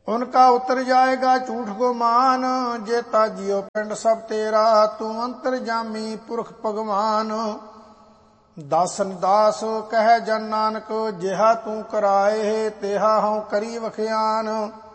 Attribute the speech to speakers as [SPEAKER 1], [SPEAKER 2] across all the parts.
[SPEAKER 1] उनका उतर जाएगा झूठ गुमान। जेता जियो पिंड सब तेरा, तू अंतरजामी पुरख भगवान। दासन दास कह जन नानक, जिहा तू कराए तेहा हूं करी वखियान।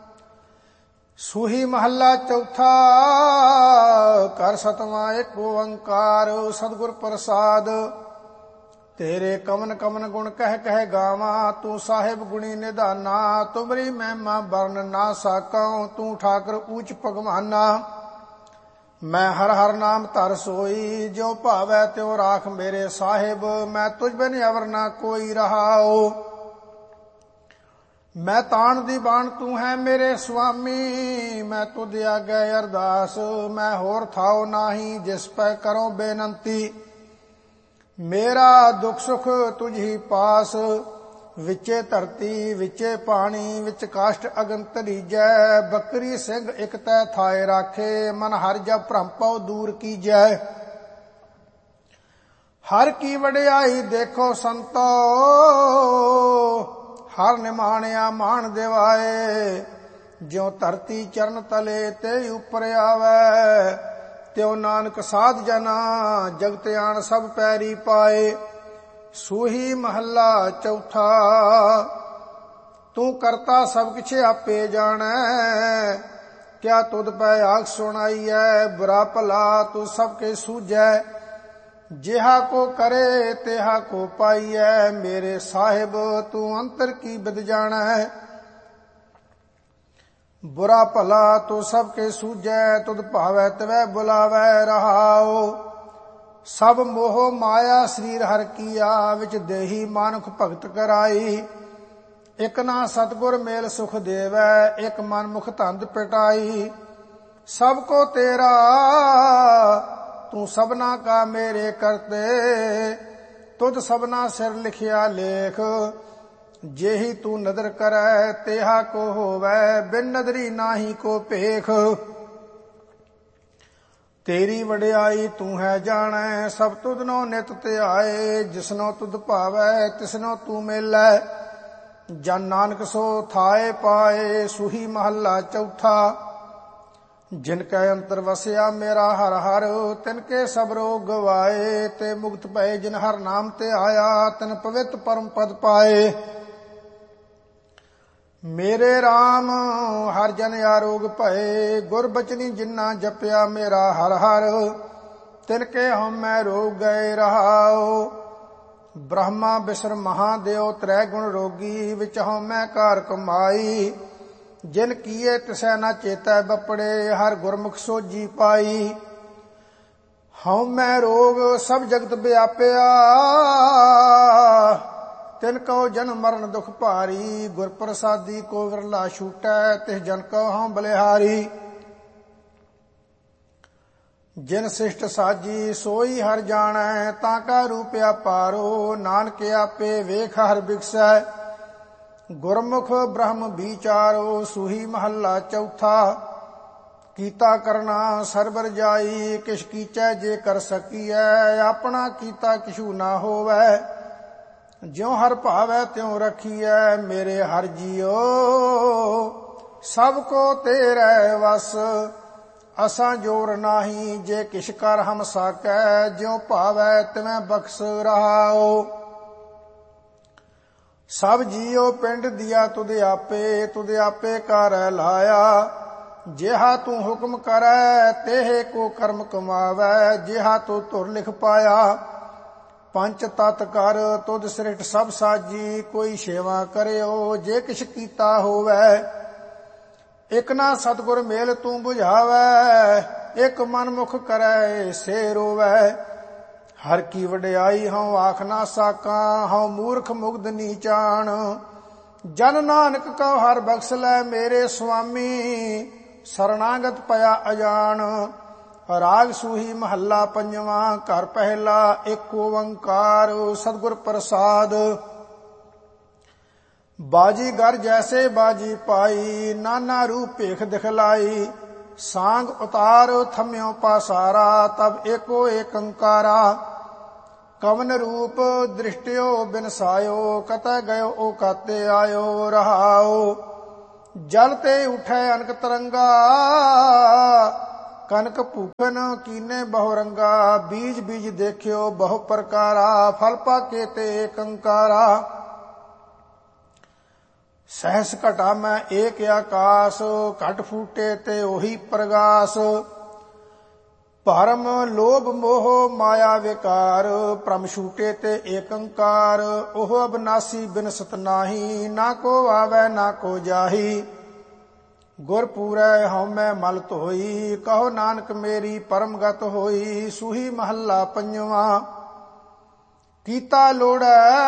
[SPEAKER 1] सूही महला चौथा, कर सतवां एक ओंकार। सतगुर प्रसाद तेरे कमन कमन गुण कह कह गावा। तू साहिब गुणी निधाना, तुमरी महिमा वर्ण ना साकऊं। तू ठाकर ऊंच भगवाना, मैं हर हर नाम धर सोई। ज्यों भावै त्यों राख मेरे साहिब, मैं तुझ बिन अवर ना कोई रहाओ। मैं ताण दी बाण तू है मेरे स्वामी, मैं तुझ आगे अरदास। मैं होर थाओ नाही जिस पै करो बेनंती। मेरा दुख सुख तुझ ही पास, विचे धरती विचे पानी। विच काष्ट अगन तरीजै, बकरी सिंह इक तै थाए राखे। मन हर जब भ्रम पौ दूर कीजै। हर की वडियाई देखो संतो, हर निमाणिया मान दिवाए। ज्यों धरती चरण तले ते उपर आवे, त्यों नानक साध जना जगत आन सब पैरी पाए। सूही महला चौथा, तू करता सब किछ आपे जानै। क्या तुद पै आख सुनाईऐ, बुरा भला तू सबके सूझै। जिहा को करे तेहा को पाईऐ, मेरे साहिब तू अंतर की बिद जानै। बुरा भला तो सबके सूझै, तुद भावै तवै बुलावै रहाओ। सब मोह माया शरीर हर कीया, विच देही मानुख भगत कराई। इक ना सतगुर मेल सुख देवै, इक मन मुख तंद पिटाई। सबको तेरा तू सबना का मेरे करते, तुद सबना सिर लिखिया लेख। जेही तू नदर करै तेहा को होवै, बिन नदरी नाही को पेख। तेरी वडियाई तू है जानै, सब तुधनो नित त्याए। जिसनो तुध भावै तिसनो तू मेलै, जन नानक सो थाए पाए। सूही महला चौथा, जिनकै अंतर वसिया मेरा हर हर। तिनके सब रोग गवाए, ते मुक्त भए जिन हर नाम ते आया। तिन पवित्र परम पद पाए। मेरे राम हर जन आरोग भए, गुर बचनी जिन्ना जपया मेरा हर हर। तिनके हमै रोग गए रहाओ। ब्रह्मा विष्णु महादेव त्रै गुण रोगी, विच हमै कार कमाई। जिन कीए तिसै न चेतै बपड़े, हर गुरमुख सोजी पाई। हमै रोग सब जगत व्यापया, तिन कहो जन्म मरण दुख भारी। गुर प्रसादी को विरला छूटै, तिस जन कहो हम बलिहारी। जिन शिष्ट साजी सोई हर जानै, ताका रूप अपारो। नानक आपे वेख हर बिगसै, गुरमुख ब्रह्म विचारो। सूही महला चौथा, कीता करना सरबर जाई। किश कीचै जे कर सकीऐ, अपना कीता किछू ना होवै। ज्यों हर भावै त्यों रखिए, मेरे हर जियो सबको तेरे वस। असां जोर नाही जे किश कर हम साकै, ज्यों भावै तिवें बख्श रहाओ। सब जियो पिंड दिया तुद आपे कर लाया। जिहा तू हुक्म करै तेहे को कर्म कमावै। जिहा तू धुर लिख पाया, पंच तत कर तुद सृष्ट सब साजी। कोई सेवा करियो जे किछ कीता होवै। इक ना सतगुर मेल तू बुझावै, इक मन मुख करै से रोवै। हर की वडियाई हूँ आख ना साकां, हूँ मूर्ख मुग्ध नीचान। जन नानक कहो हर बख्श लै मेरे स्वामी, शरणागत पया अजान। राग सूही महला पंजवां, घर पहला एक ओंकार। सतगुर प्रसाद बाजीगर जैसे बाजी पाई, नाना रूप भेख दिखलाई। सांग उतार थम्यो पासारा, तब एको एक अंकारा। कवन रूप दृष्टियो बिनसायो, कतै गयो ओ काते आयो रहाओ। ਜਲ ਤੇ ਉਠੈ ਅਨਕ ਤਰੰਗਾ ਕਨਕ ਭੂਖਨ ਕੀਨੇ ਬਹੁ ਰੰਗਾ ਬੀਜ ਬੀਜ ਦੇਖਿਓ ਬਹੁ ਪ੍ਰਕਾਰਾ ਫਲ ਪਾਕੇ ਤੇ ਏਕੰਕਾਰਾ ਸਹਿਸ ਘਟਾ ਮੈਂ ਏਕ ਆਕਾਸ ਘਟ ਫੂਟੇ ਤੇ ਉਹੀ ਪ੍ਰਗਾਸ ਭਰਮ ਲੋਭ ਮੋਹ ਮਾਇਆ ਵਿਕਾਰ ਭ੍ਰਮ ਛੂਟੇ ਤੇ ਏਕੰਕਾਰ ਉਹ ਅਬਨਾਸੀ ਬਿਨਸਤ ਨਾਹੀ ਨਾ ਕੋ ਆਵੈ ਨਾ ਕੋ ਜਾਹੀ ਗੁਰ ਪੂਰੈ ਹਉਮੈ ਮਲ ਧੋਈ ਕਹੋ ਨਾਨਕ ਮੇਰੀ ਪਰਮਗਤ ਹੋਈ ਸੂਹੀ ਮਹੱਲਾ ਪੰਜਵਾ ਕੀਤਾ ਲੋੜੈ